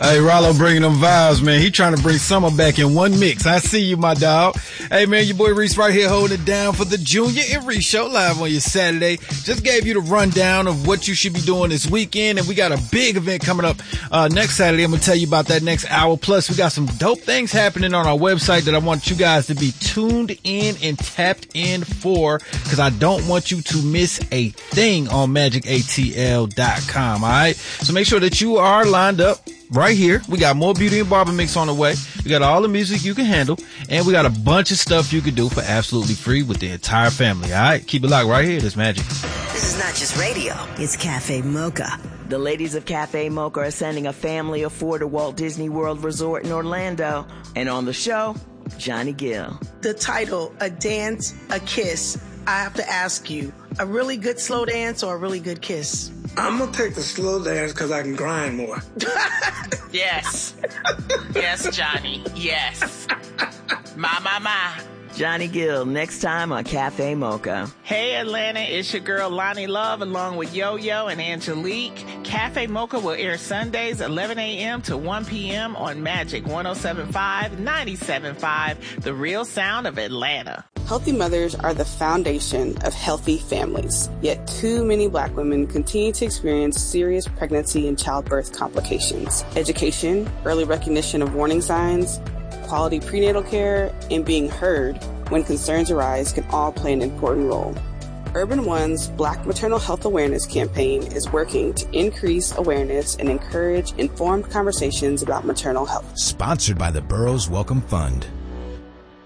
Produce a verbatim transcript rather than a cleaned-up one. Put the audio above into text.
Hey, Rollo bringing them vibes, man. He trying to bring summer back in one mix. I see you, my dog. Hey, man, your boy Reese right here holding it down for the Junior and Reese Show live on your Saturday. Just gave you the rundown of what you should be doing this weekend, and we got a big event coming up uh next Saturday. I'm going to tell you about that next hour. Plus, we got some dope things happening on our website that I want you guys to be tuned in and tapped in for, because I don't want you to miss a thing on magic A T L dot com, all right? So make sure that you are lined up right here. We got more Beauty and Barber Mix on the way. We got all the music you can handle, and we got a bunch of stuff you can do for absolutely free with the entire family. All right, keep it locked right here. This Magic. This is not just radio. It's Cafe Mocha. The ladies of Cafe Mocha are sending a family of four to Walt Disney World Resort in Orlando. And on the show, Johnny Gill. The title, A Dance, A Kiss. I have to ask you, a really good slow dance or a really good kiss? I'm going to take the slow dance because I can grind more. Yes. Yes, Johnny. Yes. My, my, my. Johnny Gill, next time on Cafe Mocha. Hey, Atlanta, it's your girl Lonnie Love along with Yo-Yo and Angelique. Cafe Mocha will air Sundays eleven a.m. to one p.m. on Magic one oh seven point five, ninety-seven point five, the real sound of Atlanta. Healthy mothers are the foundation of healthy families. Yet too many Black women continue to experience serious pregnancy and childbirth complications. Education, early recognition of warning signs, quality prenatal care, and being heard when concerns arise can all play an important role. Urban One's Black Maternal Health Awareness campaign is working to increase awareness and encourage informed conversations about maternal health. Sponsored by the Burroughs Welcome Fund.